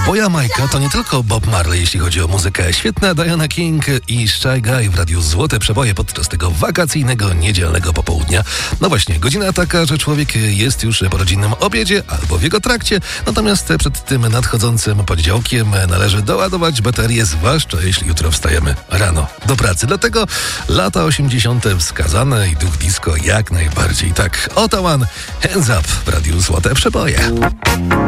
Bo Jamajka to nie tylko Bob Marley, jeśli chodzi o muzykę. Świetna Diana King i Shy Guy w radiu Złote Przeboje podczas tego wakacyjnego, niedzielnego popołudnia. No właśnie, godzina taka, że człowiek jest już po rodzinnym obiedzie albo w jego trakcie, natomiast przed tym nadchodzącym poniedziałkiem należy doładować baterię, zwłaszcza jeśli jutro wstajemy rano do pracy. Dlatego lata 80. wskazane i duch disco jak najbardziej. Tak, Otawan, Hands Up w radiu Złote Przeboje.